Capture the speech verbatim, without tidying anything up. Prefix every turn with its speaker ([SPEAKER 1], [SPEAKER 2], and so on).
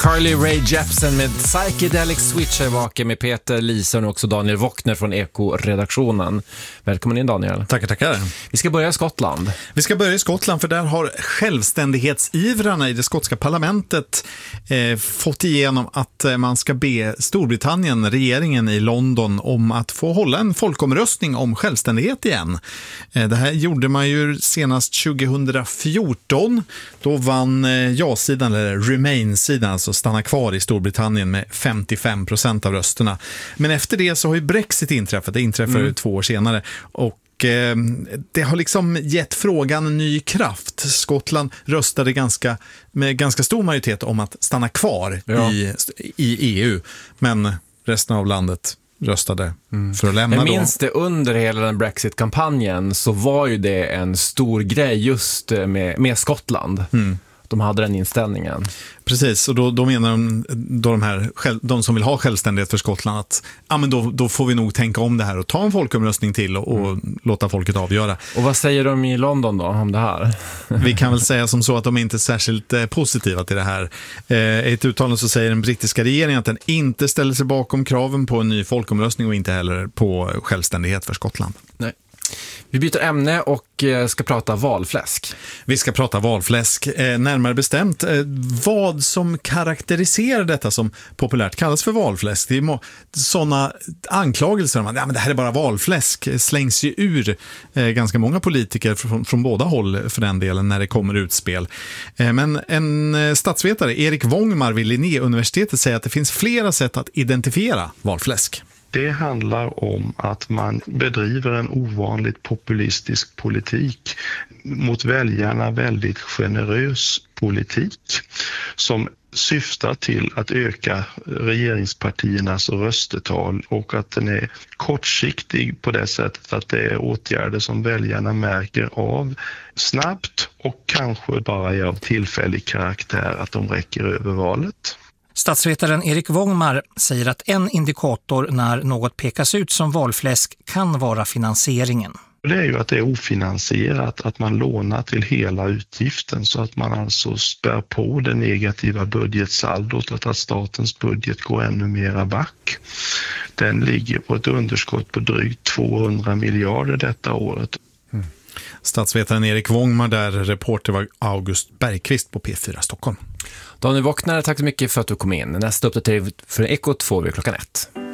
[SPEAKER 1] Carly Rae Jepsen med Psychedelic Switch är vaken med Peter Lisen och också Daniel Wockner från Eko-redaktionen. Välkommen in, Daniel.
[SPEAKER 2] Tackar, tackar.
[SPEAKER 1] Vi ska börja i Skottland.
[SPEAKER 2] Vi ska börja i Skottland för där har självständighetsivrarna i det skotska parlamentet eh, fått igenom att eh, man ska be Storbritannien, regeringen i London, om att få hålla en folkomröstning om självständighet igen. Eh, det här gjorde man ju senast tjugohundrafjorton. Då vann eh, ja-sidan, eller Remain-sidan, alltså stanna kvar i Storbritannien med femtiofem procent av rösterna. Men efter det så har ju Brexit inträffat. Det inträffade mm. två år senare. Och eh, det har liksom gett frågan en ny kraft. Skottland röstade ganska, med ganska stor majoritet om att stanna kvar ja. i, i E U. Men resten av landet röstade mm. för att lämna.
[SPEAKER 1] Jag minns det under hela den Brexit-kampanjen så var ju det en stor grej just med, med Skottland. Mm. De hade den inställningen.
[SPEAKER 2] Precis, och då, då menar de, då de, här, de som vill ha självständighet för Skottland att ja, men då, då får vi nog tänka om det här och ta en folkomröstning till och, och mm. låta folket avgöra.
[SPEAKER 1] Och vad säger de i London då om det här?
[SPEAKER 2] Vi kan väl säga som så att de inte är särskilt eh, positiva till det här. Eh, I ett uttalande så säger den brittiska regeringen att den inte ställer sig bakom kraven på en ny folkomröstning och inte heller på självständighet för Skottland.
[SPEAKER 1] Nej. Vi byter ämne och ska prata valfläsk.
[SPEAKER 2] Vi ska prata valfläsk. Eh, närmare bestämt eh, vad som karaktäriserar detta som populärt kallas för valfläsk. Det är må- sådana anklagelser om att ja, men det här är bara valfläsk slängs ju ur eh, ganska många politiker från, från båda håll för den delen när det kommer utspel. Eh, men en eh, statsvetare, Erik Wångmar vid Linnéuniversitetet, säger att det finns flera sätt att identifiera valfläsk.
[SPEAKER 3] Det handlar om att man bedriver en ovanligt populistisk politik mot väljarna, väldigt generös politik som syftar till att öka regeringspartiernas röstetal och att den är kortsiktig på det sättet att det är åtgärder som väljarna märker av snabbt och kanske bara är av tillfällig karaktär att de räcker över valet.
[SPEAKER 4] Statsvetaren Erik Wångmar säger att en indikator när något pekas ut som valfläsk kan vara finansieringen.
[SPEAKER 3] Det är ju att det är ofinansierat, att man lånar till hela utgiften så att man alltså spär på det negativa budgetsaldot och att statens budget går ännu mera back. Den ligger på ett underskott på drygt tvåhundra miljarder detta året.
[SPEAKER 2] Mm. Statsvetaren Erik Wångmar där, reporter var August Bergqvist på P fyra Stockholm.
[SPEAKER 1] Daniel Wockner, tack så mycket för att du kom in. Nästa uppdatering för Ekot får vi klockan ett.